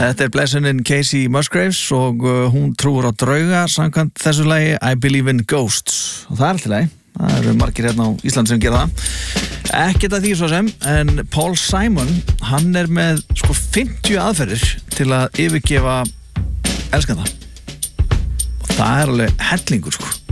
Þetta blessunin Casey Musgraves og hún trúur á drauga samkvæmt þessu lagi I Believe in Ghosts og það alltaf lagi, það eru margir hérna á Íslandi sem gera það ekkert að því svo sem, en Paul Simon hann með sko 50 aðferðir til að yfirgefa elskanda og það alveg hellingur sko